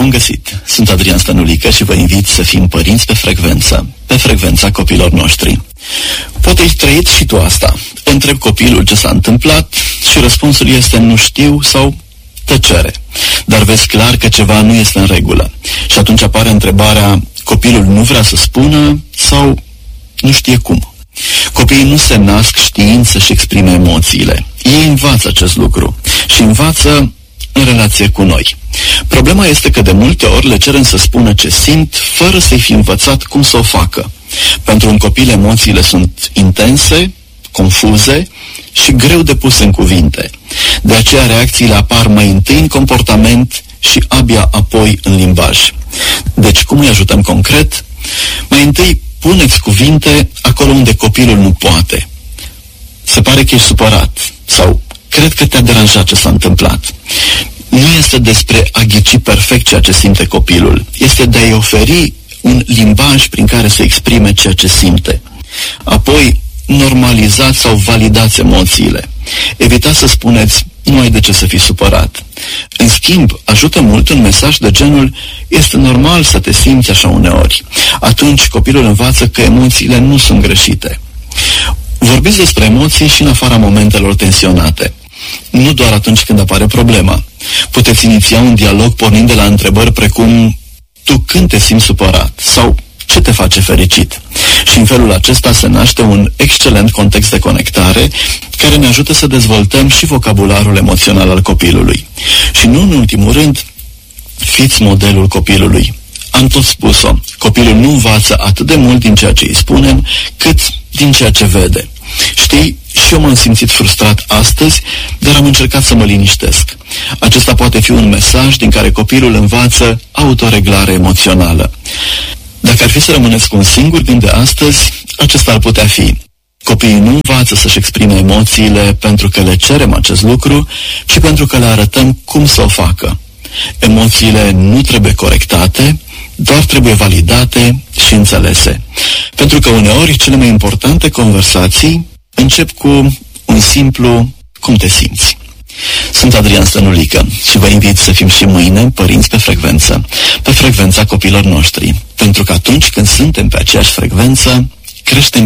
Bun găsit! Sunt Adrian Stănulică și vă invit să fim părinți pe frecvența copiilor noștri. Poate ai trăit și tu asta. Întrebi copilul ce s-a întâmplat și răspunsul este nu știu sau tăcere. Dar vezi clar că ceva nu este în regulă. Și atunci apare întrebarea, copilul nu vrea să spună sau nu știe cum. Copiii nu se nasc știind să-și exprime emoțiile. Ei învață acest lucru și învață în relație cu noi. Problema este că de multe ori le cerem să spună ce simt fără să-i fi învățat cum să o facă. Pentru un copil emoțiile sunt intense, confuze și greu de pus în cuvinte. De aceea reacțiile apar mai întâi în comportament și abia apoi în limbaj. Deci cum îi ajutăm concret? Mai întâi puneți cuvinte acolo unde copilul nu poate. Se pare că ești supărat sau cred că te-a deranjat ce s-a întâmplat. Nu este despre a ghici perfect ceea ce simte copilul. Este de a-i oferi un limbaj prin care să exprime ceea ce simte. Apoi, normalizați sau validați emoțiile. Evitați să spuneți, nu ai de ce să fii supărat. În schimb, ajută mult un mesaj de genul, este normal să te simți așa uneori. Atunci copilul învață că emoțiile nu sunt greșite. Vorbiți despre emoții și în afara momentelor tensionate. Nu doar atunci când apare problema. Puteți iniția un dialog pornind de la întrebări precum tu când te simți supărat sau ce te face fericit. Și în felul acesta se naște un excelent context de conectare care ne ajută să dezvoltăm și vocabularul emoțional al copilului. Și nu în ultimul rând, fiți modelul copilului. Am tot spus-o, copilul nu învață atât de mult din ceea ce îi spunem, cât din ceea ce vede. Știi, și eu m-am simțit frustrat astăzi, dar am încercat să mă liniștesc. Acesta poate fi un mesaj din care copilul învață autoreglare emoțională. Dacă ar fi să rămâneți cu un singur gând de astăzi, acesta ar putea fi. Copiii nu învață să-și exprime emoțiile pentru că le cerem acest lucru, ci pentru că le arătăm cum să o facă. Emoțiile nu trebuie corectate, doar trebuie validate și înțelese. Pentru că uneori cele mai importante conversații încep cu un simplu cum te simți. Sunt Adrian Stănulică și vă invit să fim și mâine părinți pe frecvența copiilor noștri. Pentru că atunci când suntem pe aceeași frecvență, creștem